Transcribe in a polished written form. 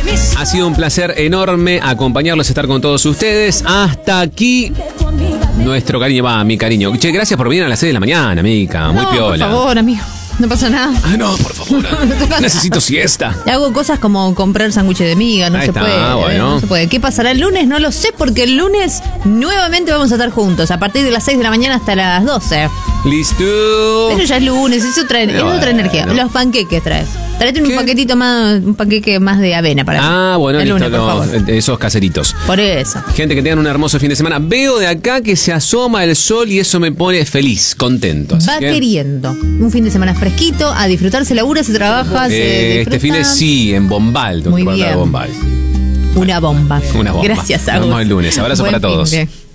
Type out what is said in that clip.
Ha sido un placer enorme acompañarlos, estar con todos ustedes. Hasta aquí nuestro cariño, mi cariño. Che, gracias por venir a las 6 de la mañana, Mica. Muy piola. Por favor, amigo. No pasa nada. No, por favor. Necesito siesta. Hago cosas como comprar sándwiches de miga, no Ahí se está, puede. bueno. No se puede. ¿Qué pasará el lunes? No lo sé, porque el lunes nuevamente vamos a estar juntos, a partir de las 6 de la mañana hasta las 12. Listo. Pero ya es lunes, es otra energía. Los panqueques traes. Tráete un paquetito más, un panqueque más de avena para mí. Bueno, el listo, lunes, por favor. esos caseritos. Por eso. Gente, que tengan un hermoso fin de semana. Veo de acá que se asoma el sol y eso me pone feliz, contento. Va queriendo. Un fin de semana fresquito, a disfrutar, se labura, se trabaja, se este fin de sí, en Bombal. Muy bien. Bombal. Una bomba. Una bomba. Gracias, Nos Agus. vemos el lunes. Abrazo Buen para todos. fin de.